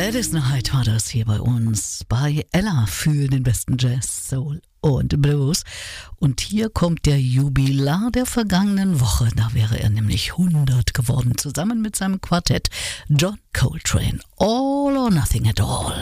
Gladys Knight war das hier bei uns, bei Ella für den besten Jazz, Soul und Blues. Und hier kommt der Jubilar der vergangenen Woche, da wäre er nämlich 100 geworden, zusammen mit seinem Quartett John Coltrane, All or Nothing at All.